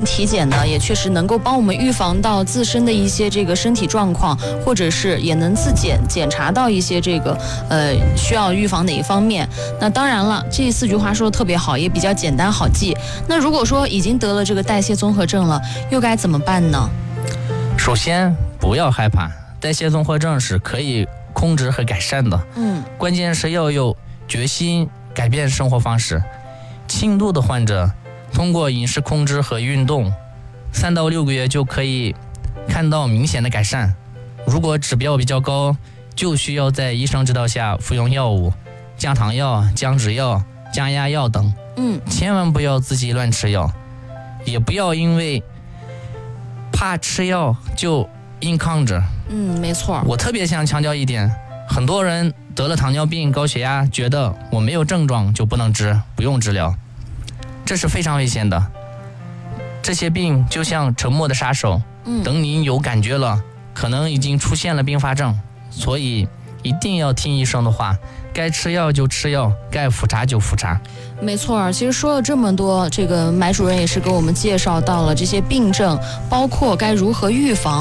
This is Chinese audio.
体检呢，也确实能够帮我们预防到自身的一些这个身体状况，或者是也能自检查到一些这个需要预防哪一方面。那当然了，这4句话说的特别好，也比较简单好记。那如果说已经得了这个代谢综合症了，又该怎么办呢？ 首先不要害怕，代谢综合症是可以控制和改善的。关键是要有决心改变生活方式。轻度的患者通过饮食控制和运动，3到6个月就可以看到明显的改善。如果指标比较高，就需要在医生指导下服用药物，降糖药、降脂药、降压药等。千万不要自己乱吃药，也不要因为怕吃药就硬抗着。 没错。我特别想强调一点，很多人得了糖尿病、高血压，觉得我没有症状就不能治，不用治疗，这是非常危险的。这些病就像沉默的杀手，等你有感觉了，可能已经出现了并发症，所以一定要听医生的话，该吃药就吃药，该复查就复查。 没错，其实说了这么多，这个买主任也是给我们介绍到了这些病症，包括该如何预防。